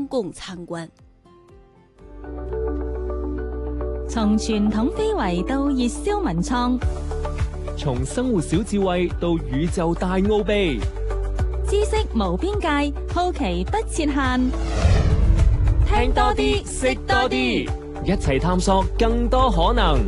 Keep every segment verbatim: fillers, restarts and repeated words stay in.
公共參觀。 從傳統非遺到熱銷文創， 從生活小智慧到宇宙大奧秘， 知識無邊界，好奇不設限。 聽多啲，識多啲，一齊探索更多可能。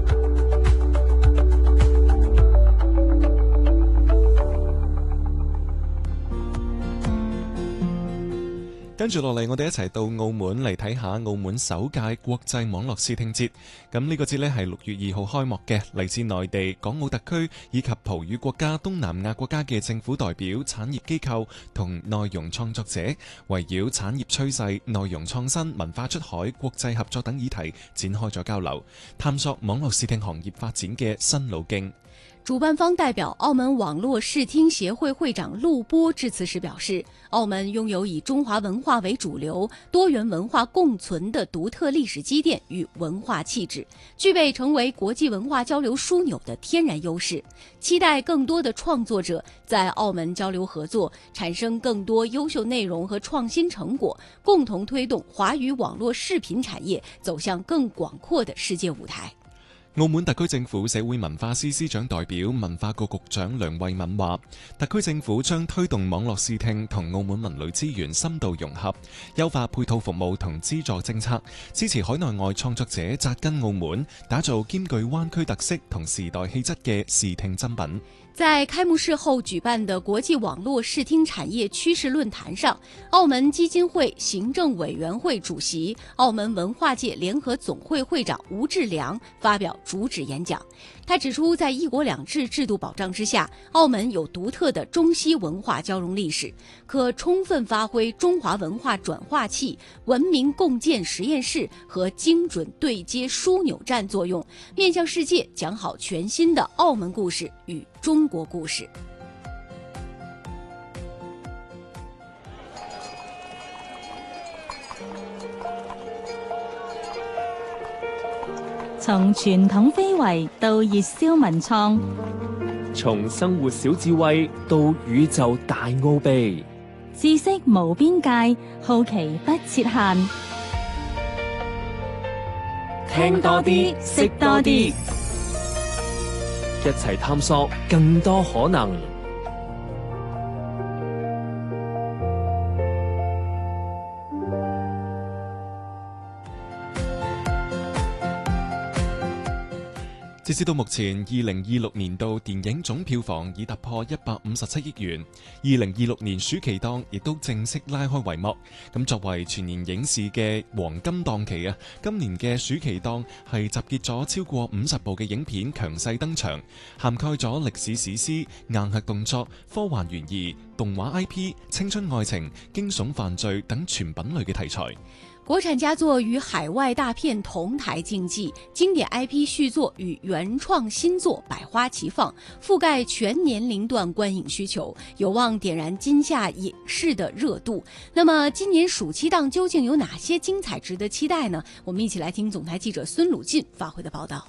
跟住落嚟，我哋一齊到澳門嚟睇下澳門首屆國際網絡視聽節。咁呢個節呢係六月二號開幕嘅，嚟自內地、港澳特區以及葡語國家、東南亞國家嘅政府代表、產業機構同內容創作者，圍繞產業趨勢、內容創新、文化出海、國際合作等議題展開咗交流，探索網絡視聽行業發展嘅新路徑。 主辦方代表澳門網絡視聽協會會長陸波致辭時表示，澳門擁有以中華文化為主流、多元文化共存的獨特歷史積澱與文化氣質，具備成為國際文化交流樞紐的天然優勢，期待更多的創作者在澳門交流合作，產生更多優秀內容和創新成果，共同推動華語網絡視頻產業走向更廣闊的世界舞台。 澳門特區政府社會文化司司長代表、文化局局長梁慧敏話，特區政府將推動網絡視聽同澳門文旅資源深度融合，優化配套服務同資助政策，支持海內外創作者扎根澳門，打造兼具灣區特色同時代氣質嘅視聽珍品。 在開幕式後舉辦的國際網絡視聽產業趨勢論壇上，澳門基金會行政委員會主席、澳門文化界聯合總會會長吳志良發表主旨演講。他指出，在一國兩制制度保障之下，澳門有獨特的中西文化交融歷史，可充分發揮中華文化轉化器、文明共建實驗室和精準對接樞紐站作用，面向世界講好全新的澳門故事與中國故事。 從傳統非遺到熱銷文創， 從生活小智慧到宇宙大奧秘， 知識無邊界，好奇不設限。 聽多啲，識多啲，一齊探索更多可能。 截至到目前，二零二六年度電影總票房已突破一百五十七億元。二零二六年暑期檔亦都正式拉開帷幕。咁作為全年影視嘅黃金檔期啊，今年嘅暑期檔係集結咗超過五十部嘅影片強勢登場，涵蓋咗歷史史詩、硬核動作、科幻懸疑、動畫 I P、青春愛情、驚悚犯罪等全品類嘅題材。 國產佳作與海外大片同台競技，經典 I P 續作與原創新作百花齊放，覆蓋全年齡段觀影需求，有望點燃今夏影視的熱度。那麼今年暑期檔究竟有哪些精彩值得期待呢？我們一起來聽總台記者孫魯進發回的報道。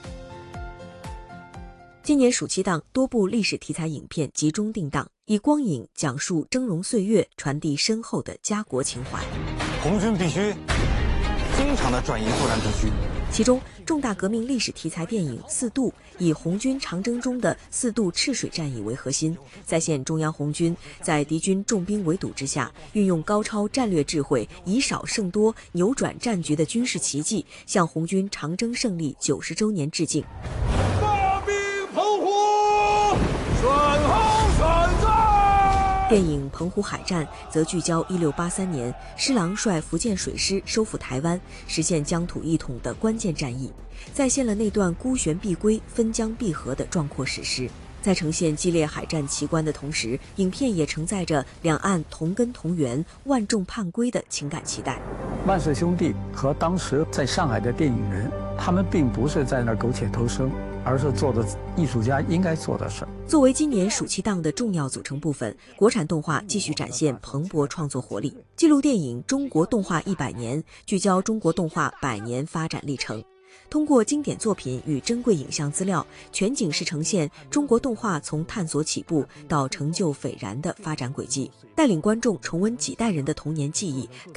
今年暑期檔多部歷史題材影片集中定檔，以光影講述峥嵘歲月，傳遞深厚的家國情懷。 紅軍必須經常的轉移作戰之需。 其中，重大革命歷史題材電影《四渡》以紅軍長征中的四渡赤水戰役為核心，再現中央紅軍在敵軍重兵圍堵之下，運用高超戰略智慧，以少勝多，扭轉戰局的軍事奇蹟，向紅軍長征勝利九十周年致敬。 發兵澎湖，選航選戰。 電影《澎湖海戰》則聚焦一六八三年施琅率福建水師收復台灣，實現疆土一統的關鍵戰役，再現了那段孤懸必歸、分疆必合的壯闊史詩。在呈現激烈海戰奇觀的同時，影片也承載着兩岸同根同源、萬眾盼歸的情感期待。 萬氏兄弟和當時在上海的電影人，他們並不是在那苟且偷生，而是做的藝術家應該做的事。 作為今年暑期檔的重要組成部分，國產動畫繼續展現蓬勃創作活力。紀錄電影《中國動畫一百年》聚焦中國動畫百年發展歷程，通過經典作品與珍貴影像資料，全景式呈現中國動畫從探索起步到成就斐然的發展軌跡，帶領觀眾重溫幾代人的童年記憶。